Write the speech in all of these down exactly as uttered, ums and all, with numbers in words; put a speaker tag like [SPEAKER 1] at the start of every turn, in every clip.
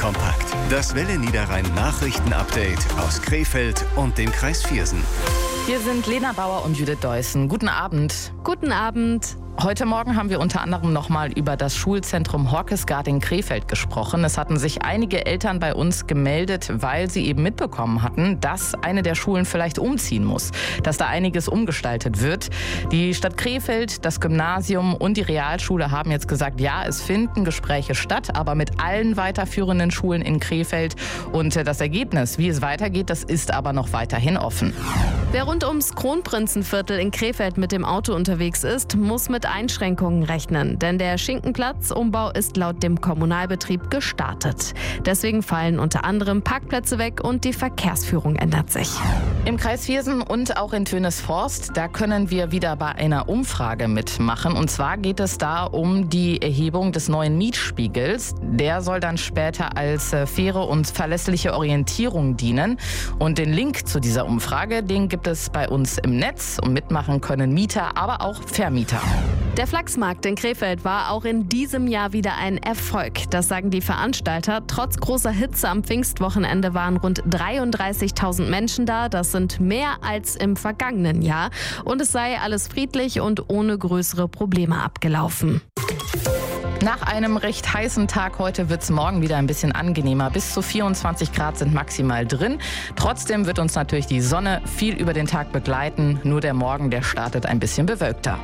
[SPEAKER 1] kompakt. Das Welle Niederrhein Nachrichten-Update aus Krefeld und dem Kreis Viersen.
[SPEAKER 2] Hier sind Lena Bauer und Judith Deussen. Guten Abend.
[SPEAKER 3] Guten Abend.
[SPEAKER 2] Heute Morgen haben wir unter anderem nochmal über das Schulzentrum Horkesgaard in Krefeld gesprochen. Es hatten sich einige Eltern bei uns gemeldet, weil sie eben mitbekommen hatten, dass eine der Schulen vielleicht umziehen muss, dass da einiges umgestaltet wird. Die Stadt Krefeld, das Gymnasium und die Realschule haben jetzt gesagt, ja, es finden Gespräche statt, aber mit allen weiterführenden Schulen in Krefeld. Und das Ergebnis, wie es weitergeht, das ist aber noch weiterhin offen.
[SPEAKER 3] Wer rund ums Kronprinzenviertel in Krefeld mit dem Auto unterwegs ist, muss mit Einschränkungen rechnen, denn der Schinkenplatz-Umbau ist laut dem Kommunalbetrieb gestartet. Deswegen fallen unter anderem Parkplätze weg und die Verkehrsführung ändert sich.
[SPEAKER 2] Im Kreis Viersen und auch in Tönesforst, da können wir wieder bei einer Umfrage mitmachen. Und zwar geht es da um die Erhebung des neuen Mietspiegels. Der soll dann später als faire und verlässliche Orientierung dienen. Und den Link zu dieser Umfrage, den gibt es bei uns im Netz. Und mitmachen können Mieter, aber auch Vermieter.
[SPEAKER 3] Der Flachsmarkt in Krefeld war auch in diesem Jahr wieder ein Erfolg. Das sagen die Veranstalter. Trotz großer Hitze am Pfingstwochenende waren rund dreiunddreißigtausend Menschen da. Das sind mehr als im vergangenen Jahr. Und es sei alles friedlich und ohne größere Probleme abgelaufen.
[SPEAKER 2] Nach einem recht heißen Tag heute wird es morgen wieder ein bisschen angenehmer. Bis zu vierundzwanzig Grad sind maximal drin. Trotzdem wird uns natürlich die Sonne viel über den Tag begleiten. Nur der Morgen, der startet ein bisschen bewölkter.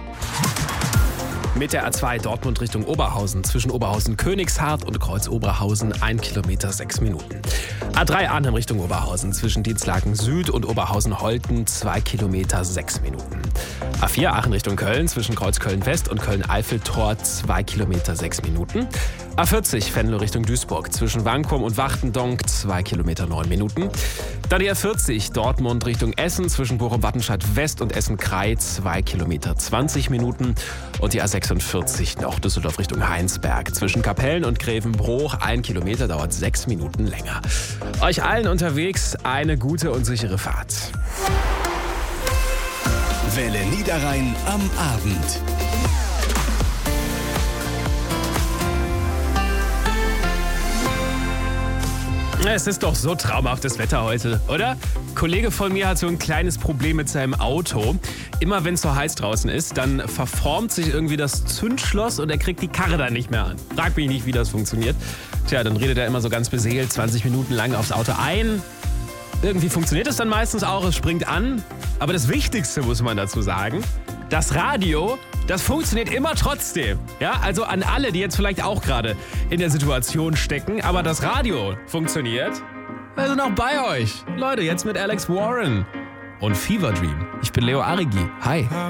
[SPEAKER 4] Mit der A zwei Dortmund Richtung Oberhausen zwischen Oberhausen-Königshardt und Kreuz-Oberhausen ein Kilometer sechs Minuten. A drei Arnhem Richtung Oberhausen zwischen Dienstlaken Süd und Oberhausen-Holten zwei Kilometer sechs Minuten. A vier Aachen Richtung Köln zwischen Kreuzköln-West und Köln-Eiffeltor zwei Kilometer sechs Minuten. A vierzig Venlo Richtung Duisburg zwischen Wankum und Wachtendonk zwei Kilometer neun Minuten. Dann die A vierzig Dortmund Richtung Essen zwischen Bochum-Wattenscheid West und Essen-Krei zwei Kilometer zwanzig Minuten. Und die A sechsundvierzig noch Düsseldorf Richtung Heinsberg zwischen Kapellen und Grevenbroich ein Kilometer dauert sechs Minuten länger. Euch allen unterwegs eine gute und sichere Fahrt.
[SPEAKER 1] Welle Niederrhein am Abend.
[SPEAKER 4] Es ist doch so traumhaftes Wetter heute, oder? Ein Kollege von mir hat so ein kleines Problem mit seinem Auto. Immer wenn es so heiß draußen ist, dann verformt sich irgendwie das Zündschloss und er kriegt die Karre dann nicht mehr an. Frag mich nicht, wie das funktioniert. Tja, dann redet er immer so ganz beseelt zwanzig Minuten lang aufs Auto ein. Irgendwie funktioniert es dann meistens auch, es springt an. Aber das Wichtigste muss man dazu sagen, das Radio, das funktioniert immer trotzdem. Ja, also an alle, die jetzt vielleicht auch gerade in der Situation stecken, aber das Radio funktioniert. Wir sind auch bei euch. Leute, jetzt mit Alex Warren und Fever Dream. Ich bin Leo Arigi. Hi.